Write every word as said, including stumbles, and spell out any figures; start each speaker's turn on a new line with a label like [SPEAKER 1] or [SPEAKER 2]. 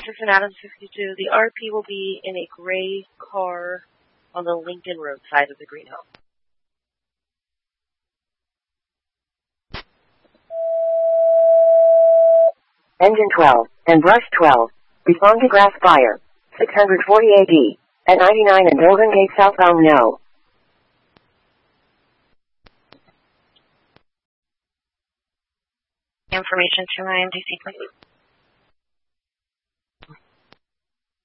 [SPEAKER 1] six and Adams fifty-two. The R P will be in a gray car on the Lincoln Road side of the greenhouse.
[SPEAKER 2] Engine twelve, and brush twelve. Respond to grass fire. six forty A D. At ninety-nine and Golden Gate southbound no.
[SPEAKER 1] Information to I M D C, please.